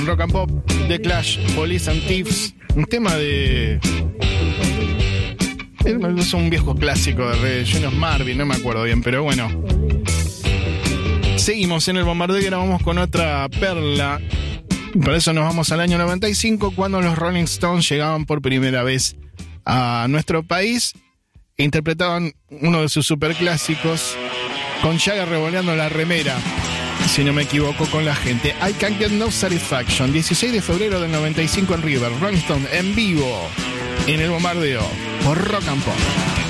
Rock and Pop, The Clash, Police and Thieves. Un tema de... Es un viejo clásico de Jonas Marvin, no me acuerdo bien, pero bueno. Seguimos en el bombardeo y ahora vamos con otra perla. Por eso nos vamos al año 95, cuando los Rolling Stones llegaban por primera vez a nuestro país e interpretaban uno de sus superclásicos con Jagger revoleando la remera, si no me equivoco, con la gente. I Can't Get No Satisfaction, 16 de febrero del 95 en River. Rolling Stone en vivo en el bombardeo por Rock and Pop.